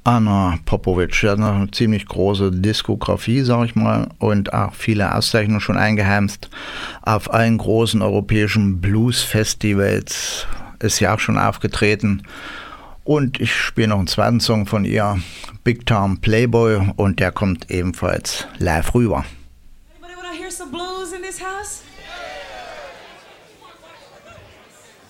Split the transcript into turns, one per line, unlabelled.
Anna Popovic, sie hat eine ziemlich große Diskografie, sag ich mal, und auch viele Auszeichnungen schon eingeheimst. Auf allen großen europäischen Blues-Festivals ist sie auch schon aufgetreten. Und ich spiele noch einen zweiten Song von ihr, Big Time Playboy, und der kommt ebenfalls live rüber.
Anybody wanna hear some blues in this house?